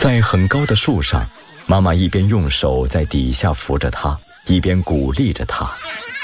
在很高的树上，妈妈一边用手在底下扶着它，一边鼓励着它。